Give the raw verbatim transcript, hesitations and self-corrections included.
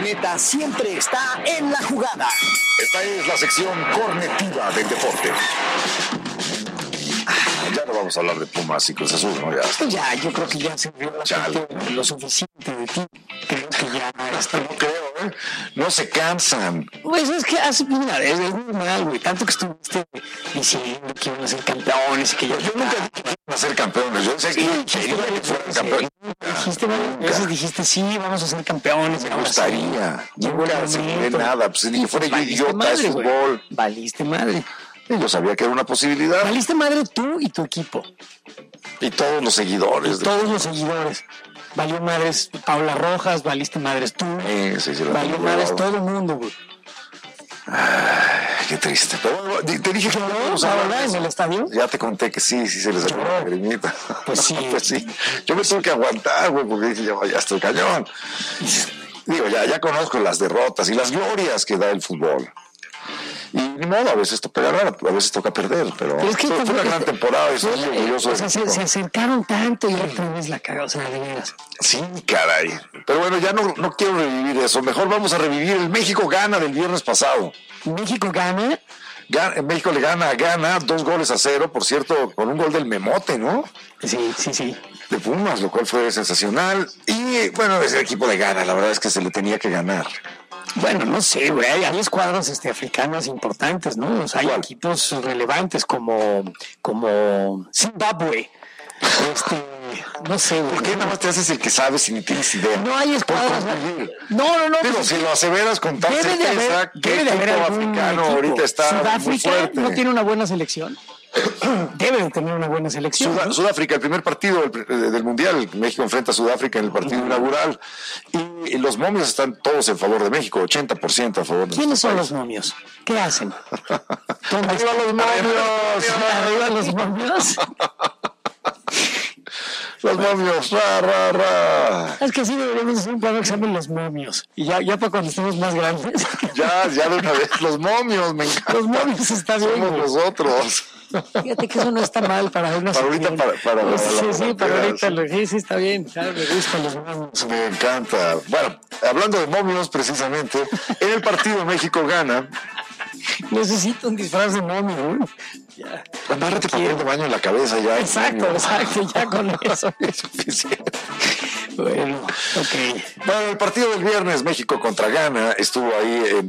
Corneta siempre está en la jugada. Esta es la sección cornetiva del deporte. Ya no vamos a hablar de Pumas y Cruz Azul, ¿no? Ya, Pues ya, yo creo que ya se vio lo suficiente de ti. Creo que ya está. No creo, ¿eh? No se cansan. Pues es que hace, mira, es normal, güey. Tanto que estuviste diciendo que iban a ser campeones y que ya. Yo nunca dije que iban a ser campeones. Yo sé que iban a ser campeones. Dijiste varias veces, dijiste sí, vamos a ser campeones. Me gustaría. Nunca aseguré nada. Pues ni que fuera yo idiota, es fútbol. Valiste madre. Yo sabía que era una posibilidad. Valiste madre tú y tu equipo. Y todos los seguidores. Y todos los seguidores. Valió madres Paula Rojas, valiste madres tú. Eh, sí, sí, valió madres todo el mundo, güey. Ay, qué triste. Pero te dije que no vamos a hablar en el estadio. Ya te conté que sí, sí se les sacó la lagrimita. Pues sí. Pues sí. Yo me tuve que aguantar, güey, porque dije, ya, ya estoy cañón. Digo, ya, ya conozco las derrotas y las glorias que da el fútbol. Y ni modo, a veces toca ganar, a veces toca perder, pero, pero es que fue, fue una gran temporada. Estoy muy orgulloso. O sea, se, se acercaron tanto y otra vez la cagó, o sea, de veras. Sí, caray. Pero bueno, ya no, no quiero revivir eso. Mejor vamos a revivir el México gana del viernes pasado. ¿México gana? Gana México le gana a Ghana dos goles a cero, por cierto, con un gol del Memote, ¿no? Sí, sí, sí. De Pumas, lo cual fue sensacional. Y bueno, es el equipo de Ghana, la verdad es que se le tenía que ganar. Bueno, no sé, güey, hay, hay escuadras este, africanas importantes, ¿no? O sea, hay ¿Cuál? equipos relevantes como, como Zimbabue. Este, no sé, güey. ¿Por qué nada más te haces el que sabes y ni tienes idea? No hay escuadras. No, no, no. Pero pues, si lo aseveras con tal debe certeza, de haber, ¿qué debe de haber equipo algún africano equipo? ahorita está Sudáfrica muy fuerte? no tiene una buena selección. Debe de tener una buena selección. Sud- ¿no? Sudáfrica, el primer partido del, del Mundial, México enfrenta a Sudáfrica en el partido uh-huh. inaugural y, y los momios están todos en favor de México, ochenta por ciento a favor de ¿Quiénes son país. los momios? ¿Qué hacen? ¡Arriba los momios! ¡Arriba los momios! Los momios, ra, ra, ra. Es que sí deberíamos hacer un programa que se llame Los Momios. Y ya, ya para cuando estemos más grandes. Ya, ya de una vez. Los momios, me encanta. Los momios está bien. Somos nosotros. Fíjate que eso no está mal para una Para ahorita, para, para, para Sí, la, sí, la para ahorita. sí. Lo, sí, sí, está bien. Claro, me gustan los momios. Me encanta. Bueno, hablando de momios, precisamente, en el partido México gana. Necesito un disfraz de momio, ¿no? Ya. Amárrate papel de baño en la cabeza ya. Exacto, exacto, ya con eso es suficiente. Bueno, ok. Bueno, el partido del viernes, México contra Ghana, estuvo ahí en